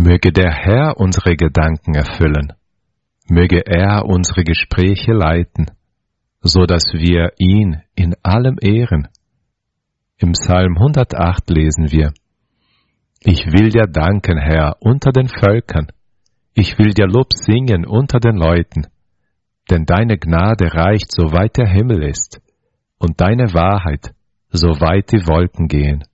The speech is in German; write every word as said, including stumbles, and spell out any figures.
Möge der Herr unsere Gedanken erfüllen, möge er unsere Gespräche leiten, so dass wir ihn in allem ehren. Im Psalm hundertacht lesen wir: Ich will dir danken, Herr, unter den Völkern, ich will dir Lob singen unter den Leuten, denn deine Gnade reicht, so weit der Himmel ist, und deine Wahrheit, so weit die Wolken gehen.